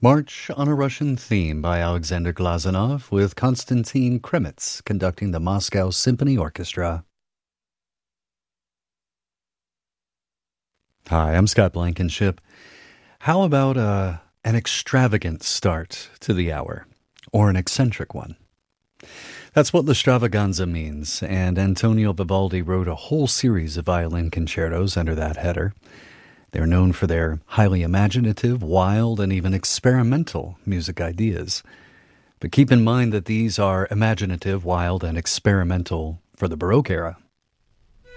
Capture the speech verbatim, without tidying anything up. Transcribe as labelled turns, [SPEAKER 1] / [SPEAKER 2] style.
[SPEAKER 1] March on a Russian Theme by Alexander Glazunov with Konstantin Kremitz conducting the Moscow Symphony Orchestra. Hi, I'm Scott Blankenship. How about uh, an extravagant start to the hour, or an eccentric one? That's what L'Stravaganza means, and Antonio Vivaldi wrote a whole series of violin concertos under that header. They're known for their highly imaginative, wild, and even experimental music ideas. But keep in mind that these are imaginative, wild, and experimental for the Baroque era.